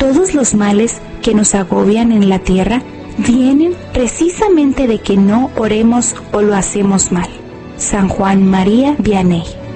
Todos los males que nos agobian en la tierra vienen precisamente de que no oremos o lo hacemos mal. San Juan María Vianney.